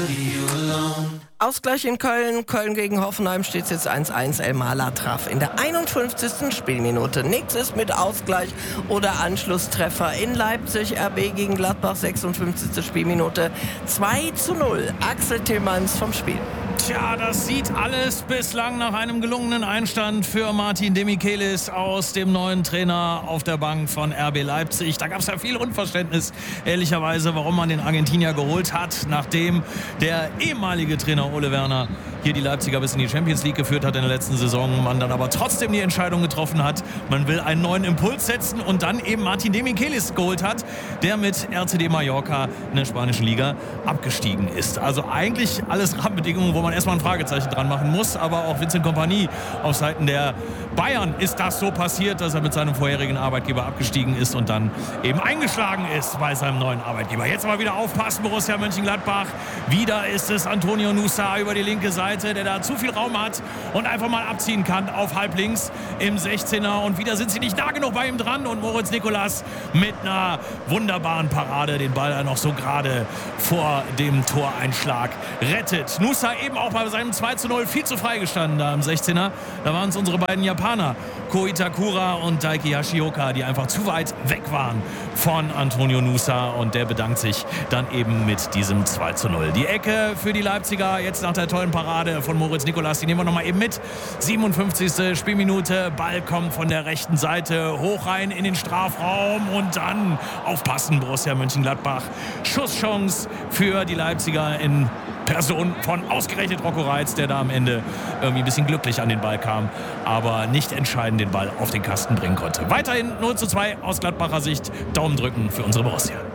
Ausgleich in Köln. Köln gegen Hoffenheim steht jetzt 1-1. Elmala traf in der 51. Spielminute. Nix ist mit Ausgleich oder Anschlusstreffer in Leipzig. RB gegen Gladbach, 56. Spielminute. 2-0. Axel Tillmanns vom Spiel. Tja, das sieht alles bislang nach einem gelungenen Einstand für Martin Demichelis aus dem neuen Trainer auf der Bank von RB Leipzig. Da gab es ja viel Unverständnis, ehrlicherweise, warum man den Argentinier geholt hat, nachdem der ehemalige Trainer Ole Werner hier die Leipziger bis in die Champions League geführt hat in der letzten Saison. Man dann aber trotzdem die Entscheidung getroffen hat, man will einen neuen Impuls setzen und dann eben Martin Demichelis geholt hat, der mit RCD Mallorca in der spanischen Liga abgestiegen ist. Also eigentlich alles Rahmenbedingungen, wo man erstmal ein Fragezeichen dran machen muss, aber auch Vincent Kompany auf Seiten der Bayern ist das so passiert, dass er mit seinem vorherigen Arbeitgeber abgestiegen ist und dann eben eingeschlagen ist bei seinem neuen Arbeitgeber. Jetzt aber wieder aufpassen, Borussia Mönchengladbach. Wieder ist es Antonio Nusa über die linke Seite, der da zu viel Raum hat und einfach mal abziehen kann auf halblinks im 16er. Und wieder sind sie nicht nah genug bei ihm dran und Moritz Nicolas mit einer wunderbaren Parade den Ball noch so gerade vor dem Toreinschlag rettet. Nusa eben auch bei seinem 2-0 viel zu frei gestanden da im 16er. Da waren es unsere beiden Japaner, Ko Itakura und Daiki Hashioka, die einfach zu weit weg waren von Antonio Nusa, und der bedankt sich dann eben mit diesem 2-0. Die Ecke für die Leipziger jetzt nach der tollen Parade von Moritz Nicolas, die nehmen wir nochmal eben mit. 57. Spielminute, Ball kommt von der rechten Seite hoch rein in den Strafraum und dann aufpassen, Borussia Mönchengladbach. Schusschance für die Leipziger in Person von ausgerechnet Rocco Reitz, der da am Ende irgendwie ein bisschen glücklich an den Ball kam, aber nicht entscheidend den Ball auf den Kasten bringen konnte. Weiterhin 0-2 aus Gladbacher Sicht. Daumen drücken für unsere Borussia.